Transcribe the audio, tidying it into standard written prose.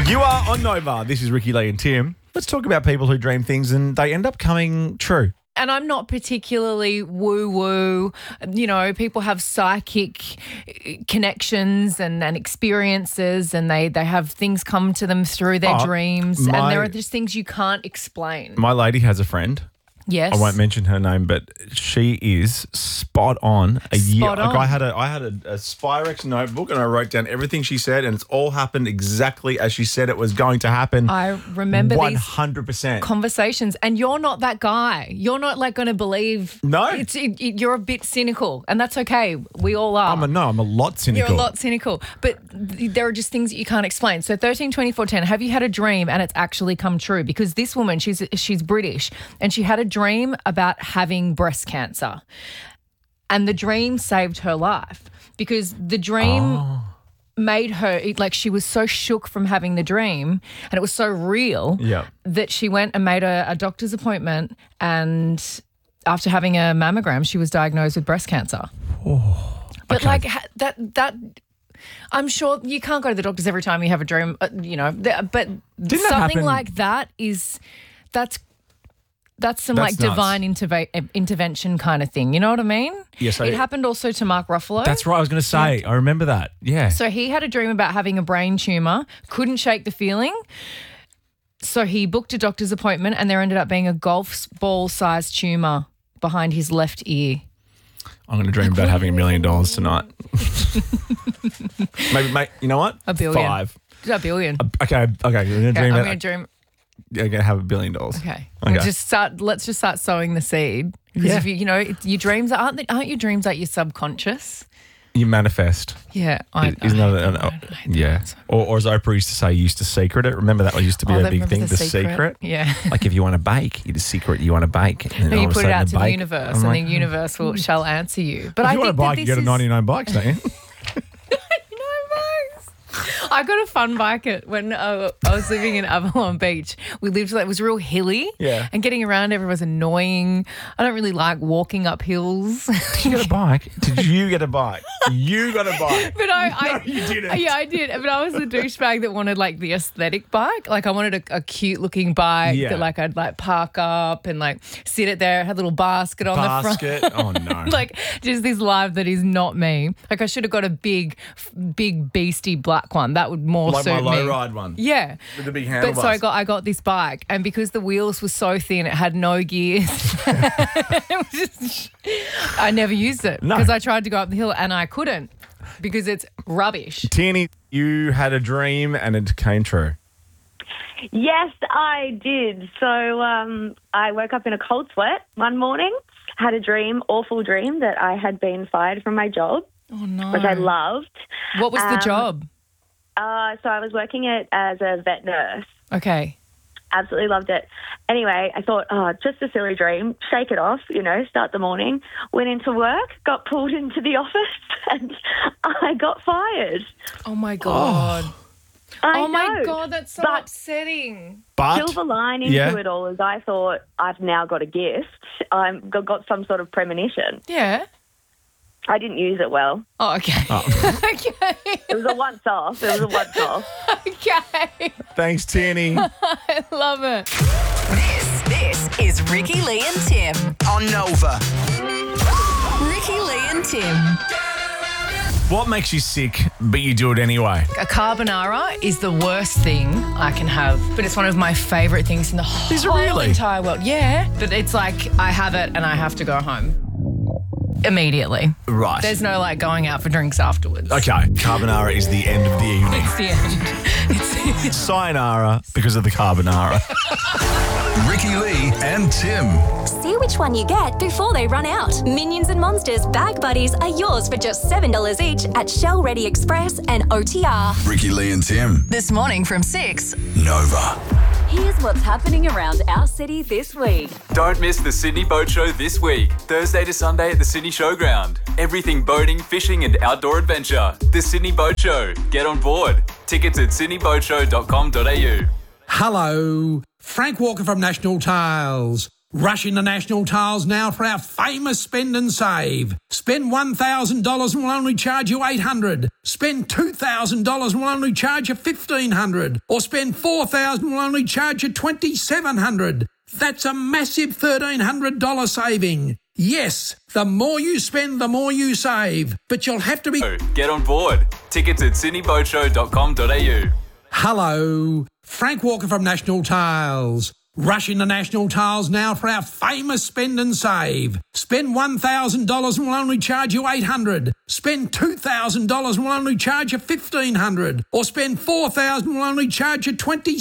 You are on Nova. This is Ricky, Lee and Tim. Let's talk about people who dream things and they end up coming true. And I'm not particularly woo-woo. You know, people have psychic connections and experiences and they have things come to them through their dreams. And there are just things you can't explain. My lady has a friend. Yes. I won't mention her name, but she is spot on. Spot on. Like I had a Spyrex notebook and I wrote down everything she said and it's all happened exactly as she said it was going to happen. I remember 100%. these conversations, and you're not that guy. You're not like going to believe. No. You're a bit cynical, and that's okay. We all are. I'm a lot cynical. You're a lot cynical, but there are just things that you can't explain. So 13, 24, 10, have you had a dream and it's actually come true? Because this woman, she's British, and she had a dream about having breast cancer, and the dream saved her life because the dream made her, she was so shook from having the dream and it was so real that she went and made a doctor's appointment, and after having a mammogram she was diagnosed with breast cancer. But that I'm sure you can't go to the doctors every time you have a dream, but something like that that's some That's divine intervention kind of thing. You know what I mean? Yes. It happened also to Mark Ruffalo. That's right. I was going to say. I remember that. Yeah. So he had a dream about having a brain tumour, couldn't shake the feeling. So he booked a doctor's appointment and there ended up being a golf ball-sized tumour behind his left ear. I'm going to dream about having $1 million tonight. Maybe, mate, you know what? $1 billion. 5. $1 billion. Okay. I'm going to dream. You're going to have $1 billion. Okay. Let's just start sowing the seed. Because if your dreams aren't your dreams like your subconscious? You manifest. Yeah. Isn't that Or as Oprah used to say, you used to secret it. Remember that used to be a big thing, the secret? Yeah. Like if you want to bake, you secret you want to bake. And you put it out to the universe and the universe shall answer you. But if you want a bike, you get a 99 bikes, don't you? I got a fun bike when I was living in Avalon Beach. We lived it was real hilly. Yeah. And getting around everyone was annoying. I don't really like walking up hills. Did you get a bike? Did you get a bike? You got a bike. But No, you didn't. Yeah, I did. But I was the douchebag that wanted the aesthetic bike. I wanted a cute looking bike that I'd park up and sit it there, had a little basket on the front. Oh no. Just this life that is not me. I should have got a big beastie black one. That would more suit me. Like my low ride one. Yeah. With the big handlebars. But so I got this bike, and because the wheels were so thin, it had no gears. I never used it because I tried to go up the hill and I couldn't because it's rubbish. Tierney, you had a dream and it came true. Yes, I did. So I woke up in a cold sweat one morning, had a awful dream that I had been fired from my job. Oh, no. Which I loved. What was the job? So I was working as a vet nurse. Okay. Absolutely loved it. Anyway, I thought, just a silly dream, shake it off, start the morning. Went into work, got pulled into the office, and I got fired. Oh, my God. I know. My God, that's so upsetting. But silver line into it all is I thought I've now got a gift. I've got some sort of premonition. Yeah. I didn't use it well. Oh, okay. Okay. It was a once-off. Okay. Thanks, Tierney. I love it. This is Ricky, Lee and Tim on Nova. Ricky, Lee and Tim. What makes you sick, but you do it anyway? A carbonara is the worst thing I can have, but it's one of my favourite things in the whole entire world. Yeah, but it's I have it and I have to go home immediately. Right. There's no going out for drinks afterwards. Okay, carbonara is the end of the evening. It's the end. Sayonara because of the carbonara. Ricky, Lee and Tim. See which one you get before they run out. Minions and Monsters Bag Buddies are yours for just $7 each at Shell Ready Express and OTR. Ricky, Lee and Tim. This morning from 6. Nova. Here's what's happening around our city this week. Don't miss the Sydney Boat Show this week, Thursday to Sunday at the Sydney Showground. Everything boating, fishing and outdoor adventure. The Sydney Boat Show. Get on board. Tickets at sydneyboatshow.com.au. Hello, Frank Walker from National Tiles. Rush into National Tiles now for our famous spend and save. Spend $1,000 and we'll only charge you $800. Spend $2,000 and we'll only charge you $1,500. Or spend $4,000 and we'll only charge you $2,700. That's a massive $1,300 saving. Yes, the more you spend, the more you save. But you'll have to be... Get on board. Tickets at sydneyboatshow.com.au. Hello, Frank Walker from National Tiles. Rush into National Tiles now for our famous spend and save. Spend $1,000 and we'll only charge you $800. Spend $2,000 and we'll only charge you $1,500. Or spend $4,000 and we'll only charge you $2,700.